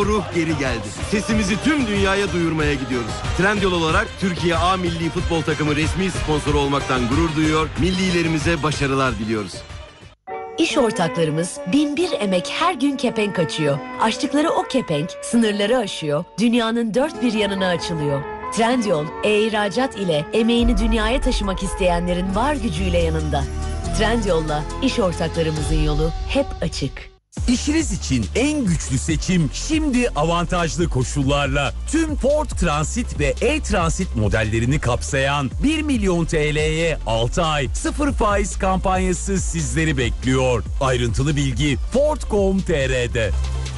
O ruh geri geldi. Sesimizi tüm dünyaya duyurmaya gidiyoruz. Trendyol olarak Türkiye A Milli Futbol Takımı resmi sponsoru olmaktan gurur duyuyor. Millilerimize başarılar diliyoruz. İş ortaklarımız binbir emek her gün kepenk açıyor. Açtıkları o kepenk sınırları aşıyor, dünyanın dört bir yanına açılıyor. Trendyol, ihracat ile emeğini dünyaya taşımak isteyenlerin var gücüyle yanında. Trendyol'la iş ortaklarımızın yolu hep açık. İşiniz için en güçlü seçim şimdi avantajlı koşullarla. Tüm Ford Transit ve E-Transit modellerini kapsayan 1 milyon TL'ye 6 ay 0 faiz kampanyası sizleri bekliyor. Ayrıntılı bilgi Ford.com.tr'de.